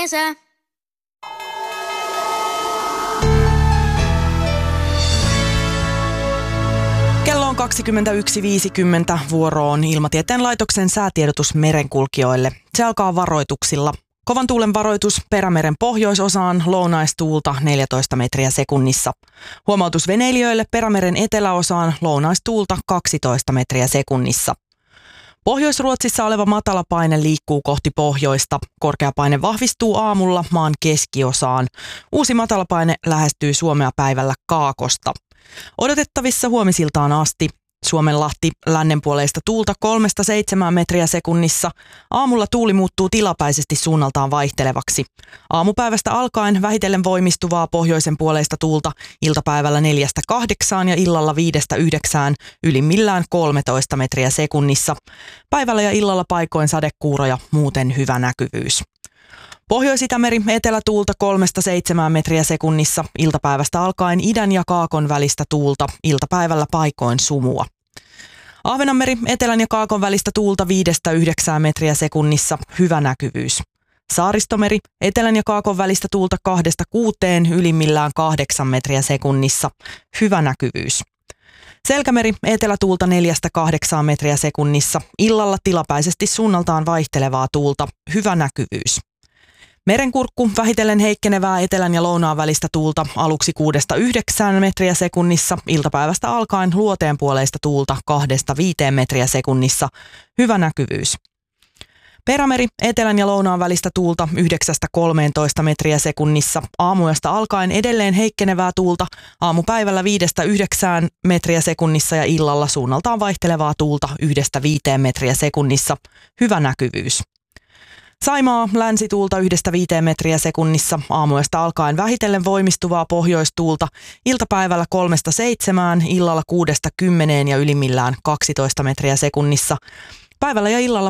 kesä. Kello on 21.50, vuoro on Ilmatieteen laitoksen säätiedotus merenkulkijoille. Se alkaa varoituksilla. Kovan tuulen varoitus Perämeren pohjoisosaan, lounaistuulta 14 metriä sekunnissa. Huomautus veneilijöille Perämeren eteläosaan, lounaistuulta 12 metriä sekunnissa. Pohjois-Ruotsissa oleva matalapaine liikkuu kohti pohjoista. Korkeapaine vahvistuu aamulla maan keskiosaan. Uusi matalapaine lähestyy Suomea päivällä kaakosta. Odotettavissa huomisiltaan asti. Suomenlahti lännenpuoleista tuulta 3-7 metriä sekunnissa. Aamulla tuuli muuttuu tilapäisesti suunnaltaan vaihtelevaksi. Aamupäivästä alkaen vähitellen voimistuvaa pohjoisen puoleista tuulta iltapäivällä 4-8 ja illalla 5-9, ylimmillään 13 metriä sekunnissa. Päivällä ja illalla paikoin sadekuuroja, muuten hyvä näkyvyys. Pohjois-Itämeri etelätuulta 3-7 metriä sekunnissa, iltapäivästä alkaen idän ja kaakon välistä tuulta, iltapäivällä paikoin sumua. Ahvenanmeri etelän ja kaakon välistä tuulta 5-9 metriä sekunnissa, hyvä näkyvyys. Saaristomeri etelän ja kaakon välistä tuulta 2-6, ylimmillään 8 metriä sekunnissa, hyvä näkyvyys. Selkämeri etelätuulta 4-8 metriä sekunnissa, illalla tilapäisesti suunnaltaan vaihtelevaa tuulta, hyvä näkyvyys. Merenkurkku vähitellen heikkenevää etelän ja lounaan välistä tuulta aluksi 6-9 metriä sekunnissa, iltapäivästä alkaen luoteen puoleista tuulta 2-5 metriä sekunnissa, hyvä näkyvyys. Perämeri etelän ja lounaan välistä tuulta 9-13 metriä sekunnissa, aamuyöstä alkaen edelleen heikkenevää tuulta, aamupäivällä 5-9 metriä sekunnissa ja illalla suunnaltaan vaihtelevaa tuulta 1-5 metriä sekunnissa, hyvä näkyvyys. Saimaa länsituulta 1-5 metriä sekunnissa, aamuyöstä alkaen vähitellen voimistuvaa pohjoistuulta, iltapäivällä 3-7, illalla 6-10 ja ylimmillään 12 metriä sekunnissa. Päivällä ja illalla